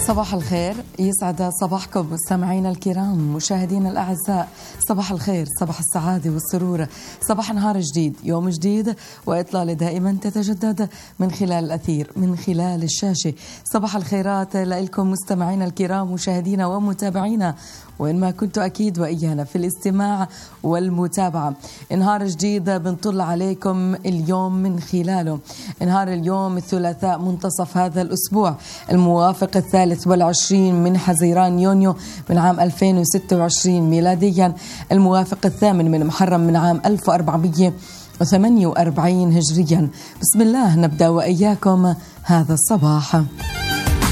صباح الخير، يسعد صباحكم مستمعينا الكرام، مشاهدينا الأعزاء. صباح الخير، صباح السعادة والسرور، صباح نهار جديد، يوم جديد، وإطلالة دائما تتجدد من خلال الأثير، من خلال الشاشة. صباح الخيرات لكم مستمعينا الكرام، مشاهدينا ومتابعينا وإن ما كنتوا أكيد وإيانا في الاستماع والمتابعة. نهار جديد بنطل عليكم اليوم من خلاله، نهار اليوم الثلاثاء منتصف هذا الأسبوع الموافق 23 من حزيران يونيو من عام 2026 ميلاديا، الموافق 8 من محرم من عام 1448 هجريا. بسم الله نبدأ وإياكم هذا الصباح.